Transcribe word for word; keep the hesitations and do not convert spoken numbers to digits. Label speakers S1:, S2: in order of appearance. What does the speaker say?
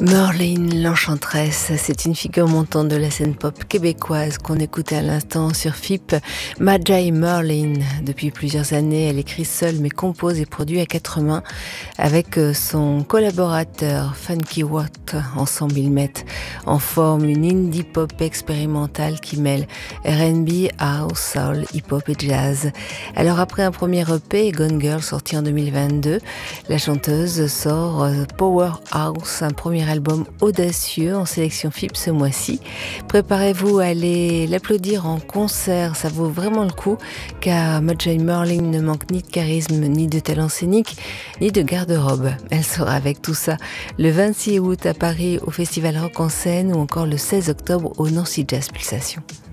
S1: Merlin, l'enchanteresse, c'est une figure montante de la scène pop québécoise qu'on écoutait à l'instant sur F I P. Majai Merlin, depuis plusieurs années, elle écrit seule mais compose et produit à quatre mains avec son collaborateur Funky Watt. Ensemble, ils mettent en forme une indie pop expérimentale qui mêle R and B, house, soul, hip-hop et jazz. Alors après un premier E P, Gone Girl, sorti en deux mille vingt-deux, la chanteuse sort Powerhouse, un premier album audacieux en sélection F I P ce mois-ci. Préparez-vous à aller l'applaudir en concert, ça vaut vraiment le coup, car Majai Merlin ne manque ni de charisme, ni de talent scénique, ni de garde-robe. Elle sera avec tout ça le vingt-six août à Paris au Festival Rock en Seine ou encore le seize octobre au Nancy Jazz Pulsation.